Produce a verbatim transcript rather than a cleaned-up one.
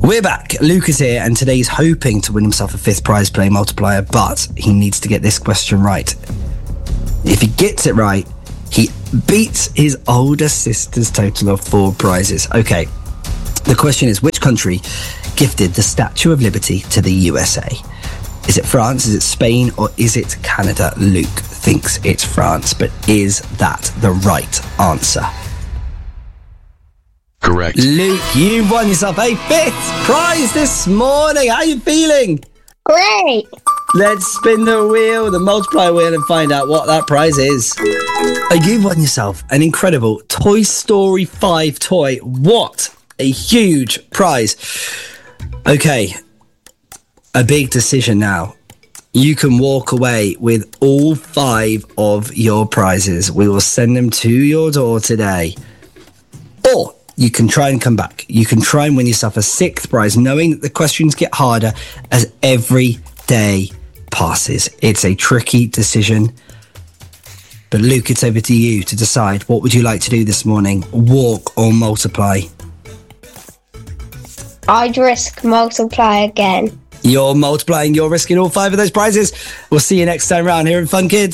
We're back. Luke is here, and today he's hoping to win himself a fifth prize play multiplier, but he needs to get this question right. If he gets it right, he beats his older sister's total of four prizes. Okay, the question is, which country gifted the Statue of Liberty to the U S A? Is it France, is it Spain, or is it Canada? Luke thinks it's France, but is that the right answer? Correct. Luke, you've won yourself a fifth prize this morning. How are you feeling? Great. Let's spin the wheel, the multiplier wheel, and find out what that prize is. Uh, You've won yourself an incredible Toy Story five toy. What a huge prize. Okay, a big decision now. You can walk away with all five of your prizes. We will send them to your door today. Or you can try and come back. You can try and win yourself a sixth prize, knowing that the questions get harder as every day passes. It's a tricky decision. But Luke, it's over to you to decide. What would you like to do this morning? Walk or multiply? I'd risk multiply again. You're multiplying. You're risking all five of those prizes. We'll see you next time round here in Fun Kids.